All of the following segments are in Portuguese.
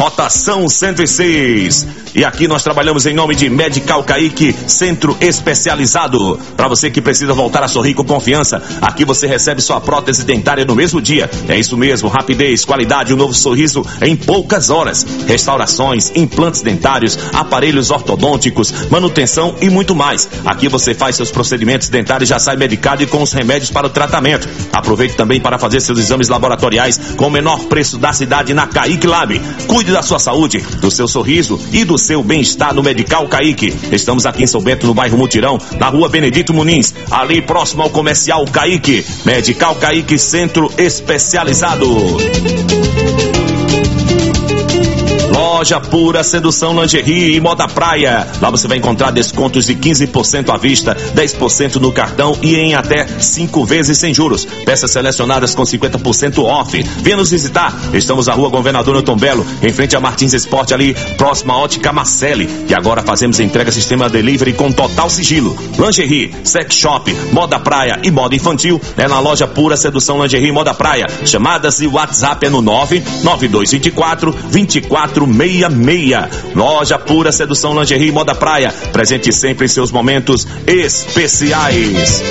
Rotação 106. E aqui nós trabalhamos em nome de Medical Caique, centro especializado. Para você que precisa voltar a sorrir com confiança, aqui você recebe sua prótese dentária no mesmo dia. É isso mesmo, rapidez, qualidade, um novo sorriso em poucas horas. Restaurações, implantes dentários, aparelhos ortodônticos, manutenção e muito mais. Aqui você faz seus procedimentos dentários, já sai medicado e com os remédios para o tratamento. Aproveite também para fazer seus exames laboratoriais com o menor preço da cidade na Caique Lab. Cuide da sua saúde, do seu sorriso e do seu bem-estar no Medical Caique. Estamos aqui em São Bento, no bairro Mutirão, na rua Benedito Muniz, ali próximo ao comercial Caique. Medical Caique, centro especializado. Loja Pura Sedução Lingerie e Moda Praia. Lá você vai encontrar descontos de 15% à vista, 10% no cartão e em até 5 vezes sem juros. Peças selecionadas com 50% off. Venha nos visitar. Estamos na rua Governador Newton Belo, em frente a Martins Esporte, ali próxima à Ótica Marcelli. E agora fazemos entrega sistema delivery com total sigilo. Lingerie, sex shop, moda praia e moda infantil é na Loja Pura Sedução Lingerie e Moda Praia. Chamadas e WhatsApp é no 99224-2466. Loja Pura Sedução Lingerie e Moda Praia. Presente sempre em seus momentos especiais.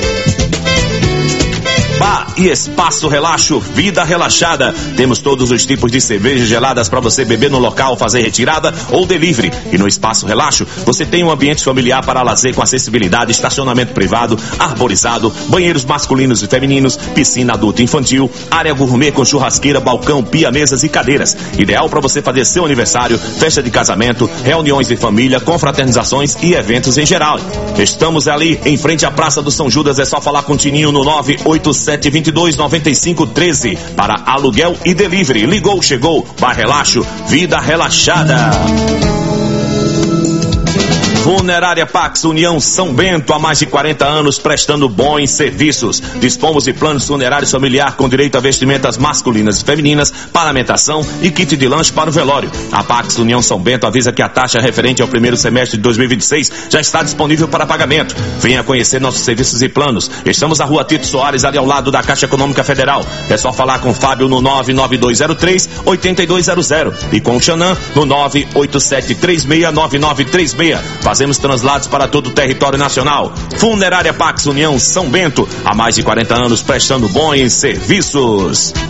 Bar e Espaço Relaxo, vida relaxada. Temos todos os tipos de cervejas geladas para você beber no local, fazer retirada ou delivery. E no Espaço Relaxo, você tem um ambiente familiar para lazer com acessibilidade, estacionamento privado, arborizado, banheiros masculinos e femininos, piscina adulta e infantil, área gourmet com churrasqueira, balcão, pia, mesas e cadeiras. Ideal para você fazer seu aniversário, festa de casamento, reuniões de família, confraternizações e eventos em geral. Estamos ali em frente à Praça do São Judas. É só falar com o Tininho no 987229513 para aluguel e delivery. Ligou, chegou. Bar Relaxo, vida relaxada. Funerária Pax União São Bento, há mais de 40 anos prestando bons serviços. Dispomos de planos funerários familiar com direito a vestimentas masculinas e femininas, parlamentação e kit de lanche para o velório. A Pax União São Bento avisa que a taxa referente ao primeiro semestre de 2026 já está disponível para pagamento. Venha conhecer nossos serviços e planos. Estamos na rua Tito Soares, ali ao lado da Caixa Econômica Federal. É só falar com o Fábio no 99203-8200 e com o Xanã no 987369936. Fazemos translados para todo o território nacional. Funerária Pax União São Bento, há mais de 40 anos prestando bons serviços.